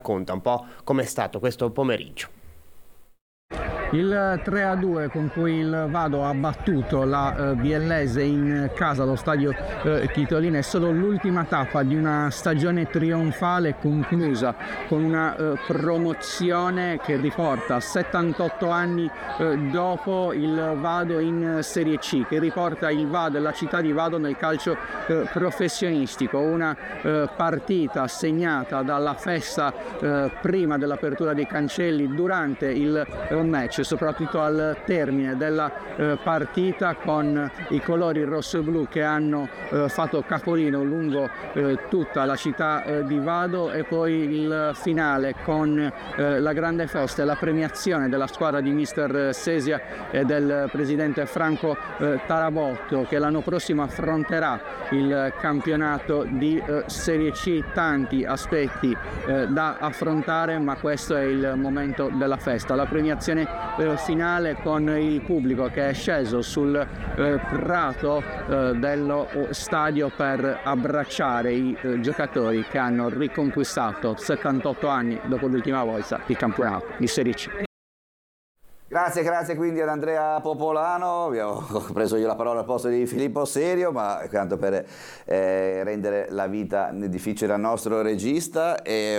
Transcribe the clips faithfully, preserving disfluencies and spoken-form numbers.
racconta un po' com'è stato questo pomeriggio. Il tre a due con cui il Vado ha battuto la eh, Biellese in casa allo stadio eh, Titolini è solo l'ultima tappa di una stagione trionfale conclusa con una eh, promozione che riporta settantotto anni eh, dopo il Vado in Serie C, che riporta il Vado e la città di Vado nel calcio eh, professionistico. Una eh, partita segnata dalla festa eh, prima dell'apertura dei cancelli, durante il eh, match, soprattutto al termine della eh, partita, con i colori rosso e blu che hanno eh, fatto capolino lungo eh, tutta la città eh, di Vado, e poi il finale con eh, la grande festa e la premiazione della squadra di mister Sesia e del presidente Franco eh, Tarabotto, che l'anno prossimo affronterà il campionato di eh, Serie C. Tanti aspetti eh, da affrontare, ma questo è il momento della festa, la premiazione finale con il pubblico che è sceso sul eh, prato eh, dello stadio per abbracciare i eh, giocatori che hanno riconquistato settantotto anni dopo l'ultima volta il campionato di Serie C. Grazie, grazie quindi ad Andrea Popolano. Vi ho preso io la parola al posto di Filippo Serio, ma tanto per eh, rendere la vita difficile al nostro regista. E,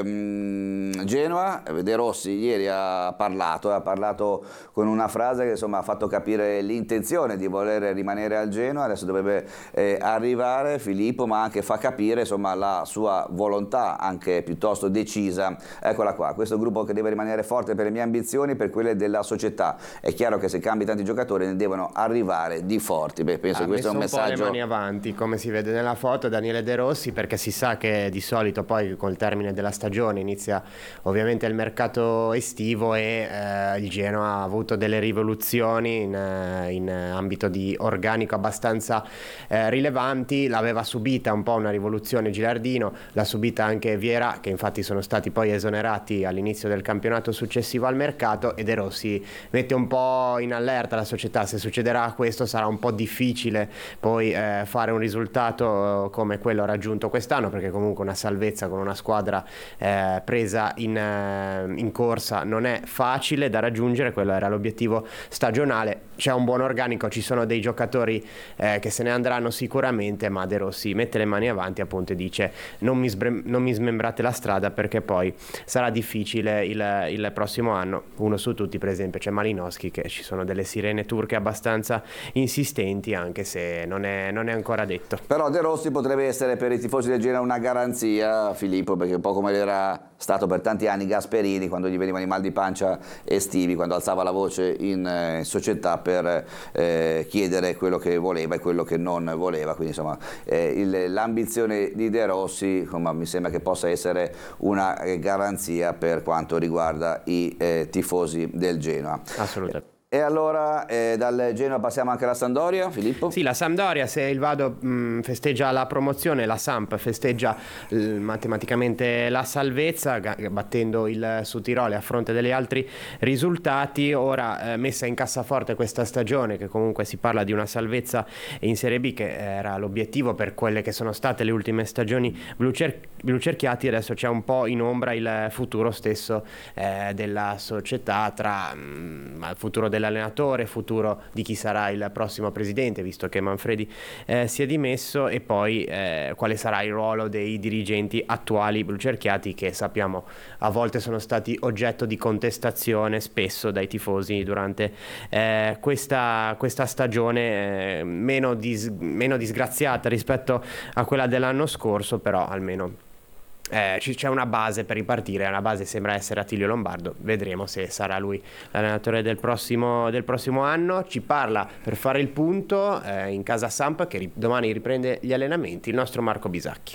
um, Genoa, De Rossi ieri ha parlato, ha parlato con una frase che insomma ha fatto capire l'intenzione di voler rimanere al Genoa. Adesso dovrebbe eh, arrivare Filippo, ma anche fa capire insomma la sua volontà anche piuttosto decisa. Eccola qua, questo gruppo che deve rimanere forte per le mie ambizioni, per quelle della società. È chiaro che se cambi tanti giocatori ne devono arrivare di forti. Beh, penso ha che questo è un messo messaggio. Un po' le mani avanti, come si vede nella foto, Daniele De Rossi, perché si sa che di solito poi col termine della stagione inizia ovviamente il mercato estivo e eh, il Genoa ha avuto delle rivoluzioni in, in ambito di organico abbastanza eh, rilevanti. L'aveva subita un po' una rivoluzione Gilardino, l'ha subita anche Vieira, che infatti sono stati poi esonerati all'inizio del campionato successivo al mercato, e De Rossi mette un po' in allerta la società. Se succederà questo sarà un po' difficile poi eh, fare un risultato come quello raggiunto quest'anno, perché comunque una salvezza con una squadra eh, presa in, eh, in corsa non è facile da raggiungere. Quello era l'obiettivo stagionale. C'è un buon organico, ci sono dei giocatori eh, che se ne andranno sicuramente, ma De Rossi mette le mani avanti appunto e dice non mi, non mi smembrate la strada, perché poi sarà difficile il, il prossimo anno. Uno su tutti per esempio c'è Malinowski, che ci sono delle sirene turche abbastanza insistenti, anche se non è, non è ancora detto. Però De Rossi potrebbe essere per i tifosi del Genoa una garanzia, Filippo, perché un po' come era stato per tanti anni Gasperini quando gli venivano i mal di pancia estivi, quando alzava la voce in eh, società per eh, chiedere quello che voleva e quello che non voleva. Quindi insomma eh, l'ambizione di De Rossi insomma, mi sembra che possa essere una eh, garanzia per quanto riguarda i eh, tifosi del Genoa. Assolutamente. E allora eh, dal Genoa passiamo anche alla Sampdoria, Filippo? Sì, la Sampdoria, se il Vado mh, festeggia la promozione, la Samp festeggia eh, matematicamente la salvezza, battendo il Sudtirolo a fronte degli altri risultati. Ora eh, messa in cassaforte questa stagione, che comunque si parla di una salvezza in Serie B, che era l'obiettivo per quelle che sono state le ultime stagioni blucer- blucerchiati. Adesso c'è un po' in ombra il futuro stesso eh, della società, tra mh, il futuro della l'allenatore, futuro di chi sarà il prossimo presidente, visto che Manfredi eh, si è dimesso, e poi eh, quale sarà il ruolo dei dirigenti attuali blucerchiati, che sappiamo a volte sono stati oggetto di contestazione spesso dai tifosi durante eh, questa, questa stagione eh, meno, dis- meno disgraziata rispetto a quella dell'anno scorso, però almeno Eh, c'è una base per ripartire. La base sembra essere Attilio Lombardo. Vedremo se sarà lui l'allenatore del prossimo, del prossimo anno. Ci parla, per fare il punto, eh, in casa Samp, che ri- domani riprende gli allenamenti, il nostro Marco Bisacchi.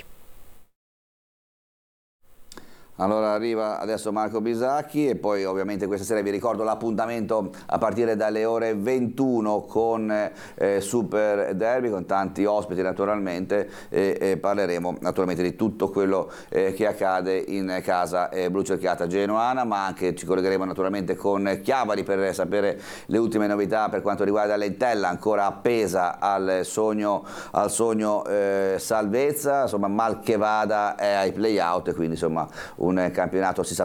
Allora arriva adesso Marco Bisacchi, e poi ovviamente questa sera vi ricordo l'appuntamento a partire dalle ore ventuno con eh, Super Derby, con tanti ospiti naturalmente, e, e parleremo naturalmente di tutto quello eh, che accade in casa eh, blucerchiata genoana, ma anche ci collegheremo naturalmente con Chiavari per sapere le ultime novità per quanto riguarda l'Entella, ancora appesa al sogno, al sogno eh, salvezza, insomma mal che vada è ai play out, quindi insomma un campionato si sa